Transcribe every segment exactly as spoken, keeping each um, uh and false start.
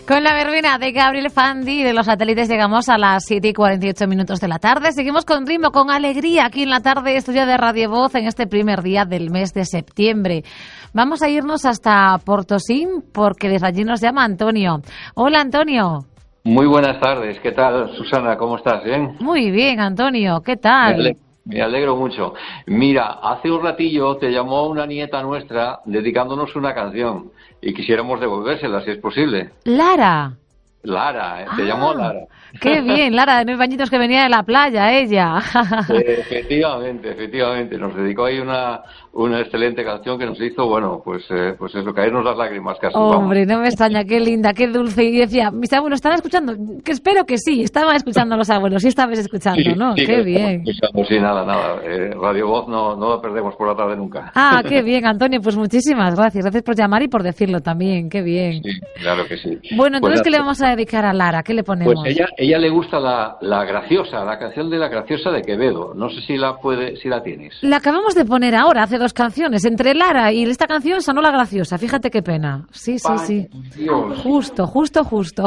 Con la verbena de Gabriel Fandi de los satélites llegamos a las siete y cuarenta y ocho minutos de la tarde. Seguimos con ritmo, con alegría aquí en la tarde estudio de Radio Voz en este primer día del mes de septiembre. Vamos a irnos hasta Portosín porque desde allí nos llama Antonio. Hola, Antonio. Muy buenas tardes. ¿Qué tal, Susana? ¿Cómo estás? ¿Bien? Muy bien, Antonio. ¿Qué tal? Me alegro, me alegro mucho. Mira, hace un ratillo te llamó una nieta nuestra dedicándonos una canción y quisiéramos devolvérsela, si es posible. Lara. Lara, ¿eh? Te ah, llamó Lara. Qué bien, Lara, de nueve añitos que venía de la playa, ella. Eh, efectivamente, efectivamente. Nos dedicó ahí una, una excelente canción que nos hizo, bueno, pues eh, pues eso, caernos las lágrimas casi. Hombre, vamos. no me extraña, qué linda, qué dulce. Y decía, mis abuelos, ¿están escuchando? Que espero que sí, estaban escuchando los abuelos, sí estabas escuchando, Sí, ¿no? sí, Qué bien. Escuchando, sí, nada, nada. Eh, Radio Voz no, no la perdemos por la tarde nunca. Ah, qué bien, Antonio, pues muchísimas gracias. Gracias por llamar y por decirlo también, qué bien. Sí, claro que sí. Bueno, entonces, Pues, ¿qué le vamos a dedicar a Lara? ¿Qué le ponemos? Pues ella, ella le gusta la, la graciosa, la canción de la graciosa de Quevedo. No sé si la puede, si la tienes. La acabamos de poner ahora, hace dos canciones. Entre Lara y esta canción sonó la graciosa. Fíjate qué pena. Sí, sí, sí. Dios. Justo, justo, justo.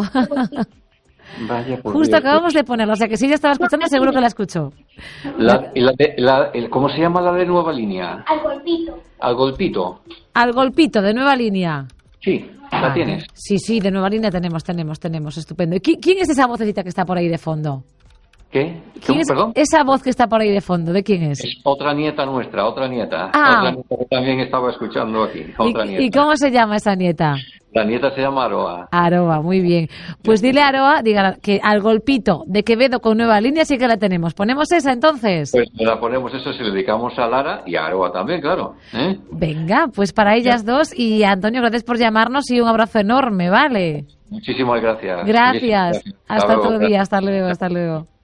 Vaya por Justo Dios. acabamos de ponerla. O sea que si ella estaba escuchando, seguro que la escuchó. La, y la de- la- el- ¿Cómo se llama la de Nueva Línea? Al golpito. Al golpito. Al golpito, de nueva línea. Sí, la Vale. tienes. Sí, sí, de nueva línea tenemos, tenemos, tenemos. Estupendo. ¿Y qui- quién es esa vocecita que está por ahí de fondo? ¿Qué? ¿Quién ¿Cómo, es perdón? esa voz que está por ahí de fondo? ¿De quién es? Es otra nieta nuestra, otra nieta. Ah. Otra nieta que también estaba escuchando aquí. Otra ¿Y, nieta. y cómo se llama esa nieta? La nieta se llama Aroa. Aroa, muy bien. Pues dile a Aroa, diga que al golpito de Quevedo con nueva línea sí que la tenemos. ¿Ponemos esa entonces? Pues la ponemos eso, se le dedicamos a Lara y a Aroa también, claro. ¿Eh? Venga, pues para ellas dos. Y Antonio, gracias por llamarnos y un abrazo enorme, ¿vale? Muchísimas gracias. Gracias. Muchísimas gracias. Hasta luego. otro día. Hasta luego, hasta luego.